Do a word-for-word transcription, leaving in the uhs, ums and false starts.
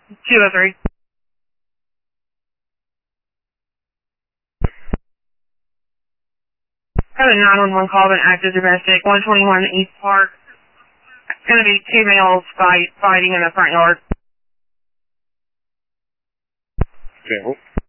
two oh three. Got a nine one one call, an active domestic, one twenty-one East Park. It's going to be two males fight, fighting in the front yard. Okay.